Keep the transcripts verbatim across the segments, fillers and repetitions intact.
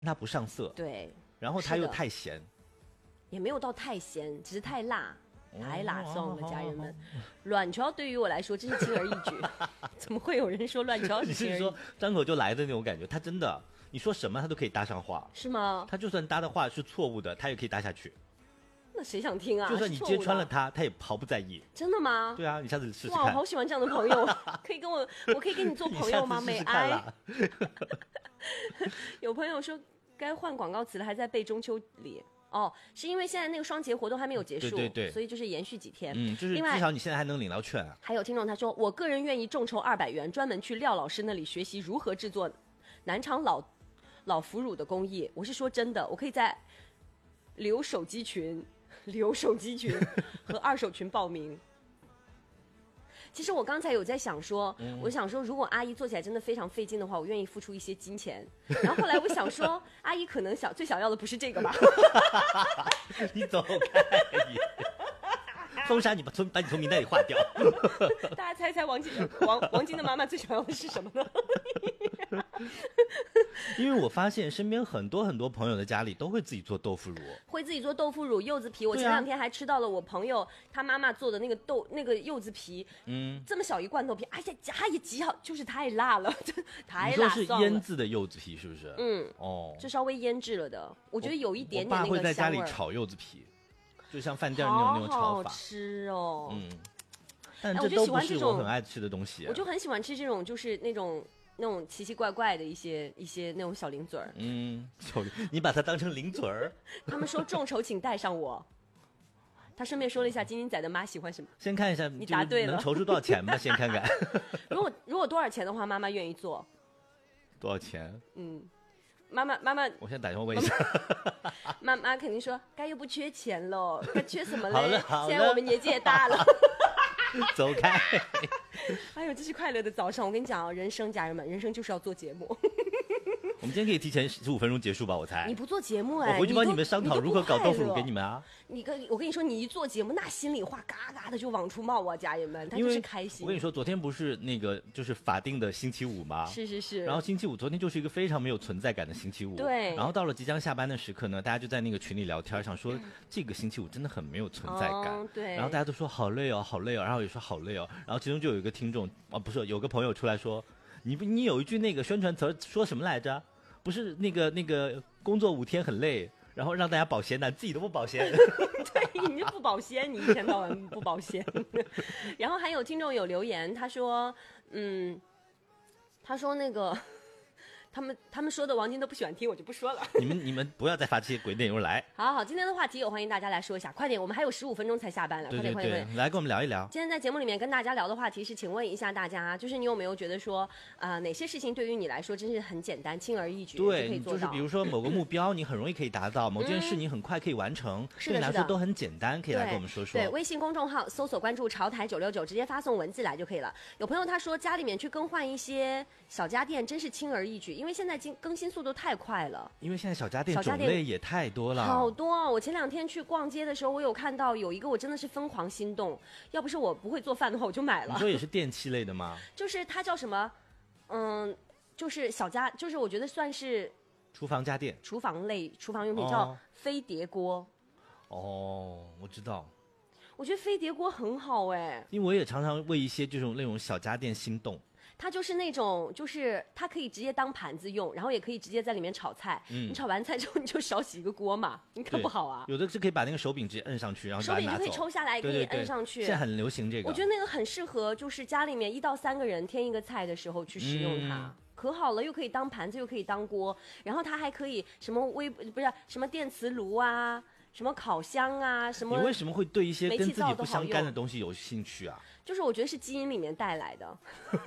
它不上色， 对， 然后它又太咸， 也没有到太咸，只是太辣。太辣算我们家人们， 哦、 卵巢对于我来说真是轻而易举。怎么会有人说卵巢是轻而易举？ 你是说张口就来的那种感觉？他真的，你说什么他都可以搭上话， 是吗？ 他就算搭的话是错误的，他也可以搭下去。 那谁想听啊？ 就算你揭穿了他，他也毫不在意。 真的吗？ 对啊，你下次试试看。 哇，我好喜欢这样的朋友，可以跟我，我可以跟你做朋友吗？美哀。有朋友说该换广告词了，还在背中秋礼。哦，是因为现在那个双节活动还没有结束， 对对对， 所以就是延续几天。 嗯，就是至少你现在还能领到券啊。 还有听众他说，我个人愿意众筹二百元，专门去廖老师那里学习如何制作南昌老老腐乳的工艺。我是说真的，我可以在留手机群、留手机群和二手群报名。其实我刚才有在想说，嗯、我想说，如果阿姨做起来真的非常费劲的话，我愿意付出一些金钱。然后后来我想说，阿姨可能想最想要的不是这个吧？ 你走开！封杀你，把从把你从名单里划掉。 大家猜猜王晶王王晶的妈妈最想要的是什么呢？ 因为我发现身边很多很多朋友的家里都会自己做豆腐乳， 会自己做豆腐乳、柚子皮。我前两天还吃到了我朋友他妈妈做的那个豆那个柚子皮，嗯，这么小一罐头皮，哎呀，夹也极好，就是太辣了，太辣。 你说是腌制的柚子皮是不是？ 嗯，哦，就稍微腌制了的，我觉得有一点点那个香味。 我爸会在家里炒柚子皮，就像饭店那种那种炒法， 好好吃哦。 嗯，但这都不是我很爱吃的东西。 我就很喜欢吃这种，就是那种。那种奇奇怪怪的一些一些那种小零嘴儿， 嗯，小零，你把它当成零嘴儿。 他们说众筹请带上我，他顺便说了一下金金仔的妈喜欢什么。 先看一下， 你答对了， 能筹出多少钱吧？先看看。 如果如果多少钱的话，妈妈愿意做。 多少钱？ 嗯，妈妈妈妈， 我先打电话问一下。 妈妈肯定说，该又不缺钱喽，该缺什么嘞？ 好了好了， 现在我们年纪也大了。 走开！ 哎呦，这是快乐的早上。我跟你讲啊，人生家人们，人生就是要做节目。 我们今天可以提前十五分钟结束吧？我猜。 你不做节目哎， 我回去帮你们商讨如何搞豆腐乳给你们啊。 你跟我跟你说，你一做节目，那心里话嘎嘎的就往出冒啊，家人们，他就是开心。 我跟你说，昨天不是那个就是法定的星期五吗？ 是是是。 然后星期五昨天就是一个非常没有存在感的星期五。 对。 然后到了即将下班的时刻呢，大家就在那个群里聊天，想说这个星期五真的很没有存在感。 哦、对。 然后大家都说好累哦，好累哦，然后也说好累哦。然后其中就有一个听众啊，不是有个朋友出来说，你不你有一句那个宣传词说什么来着？不是那个那个工作五天很累，然后让大家保鲜的，自己都不保鲜。 对，你就不保鲜，你一天到晚不保鲜。然后还有听众有留言，他说，嗯，他说那个。他们他们说的王晶都不喜欢听，我就不说了。 你们你们不要再发这些鬼内容来。 好好，今天的话题有欢迎大家来说一下，快点，我们还有十五分钟才下班了， 对对对， 快点快点， 来跟我们聊一聊。 今天在节目里面跟大家聊的话题是，请问一下大家，就是你有没有觉得说，啊、呃，哪些事情对于你来说真是很简单，轻而易举就可以做到？ 就是比如说某个目标你很容易可以达到，某件事你很快可以完成，对你来说都很简单，可以来跟我们说说。 对，微信公众号搜索关注潮台九六九，直接发送文字来就可以了。有朋友他说家里面去更换一些小家电真是轻而易举，因为现在更更新速度太快了。 因为现在小家电种类也太多了， 好多哦！我前两天去逛街的时候，我有看到有一个我真的是疯狂心动，要不是我不会做饭的话，我就买了。 你说也是电器类的吗？ 就是它叫什么？嗯，就是小家，就是我觉得算是厨房家电、 厨房类厨房用品，叫飞碟锅。 哦，我知道。 我觉得飞碟锅很好哎， 因为我也常常为一些这种那种小家电心动。 它就是那种，就是它可以直接当盘子用，然后也可以直接在里面炒菜。嗯，你炒完菜之后，你就少洗一个锅嘛，你可不好啊。 有的是可以把那个手柄直接摁上去，然后把它拿走。 手柄就可以抽下来，也可以摁上去。 对对对，现在很流行这个。 我觉得那个很适合，就是家里面一到三个人添一个菜的时候去使用它。嗯，可好了，又可以当盘子，又可以当锅，然后它还可以什么微不是什么电磁炉啊，什么烤箱啊，什么。 你为什么会对一些跟自己不相干的东西有兴趣啊？ 就是我觉得是基因里面带来的。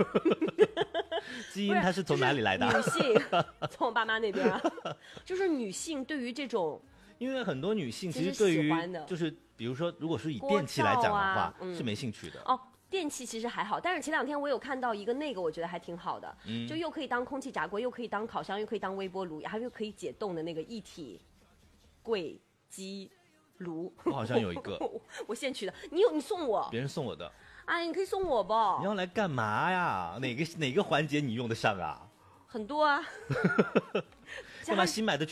基因它是从哪里来的？ 就是、女性从我爸妈那边啊，就是女性对于这种， 因为很多女性其实对于就是比如说，如果是以电器来讲的话，啊嗯、是没兴趣的。 哦，电器其实还好，但是前两天我有看到一个那个，我觉得还挺好的，嗯、就又可以当空气炸锅，又可以当烤箱，又可以当微波炉，还又可以解冻的那个一体柜机炉。 我好像有一个， 我, 我现取的，你有你送我， 别人送我的。 哎，你可以送我吧。 你要来干嘛呀？哪个哪个环节你用得上啊？ 很多啊。 干嘛新买的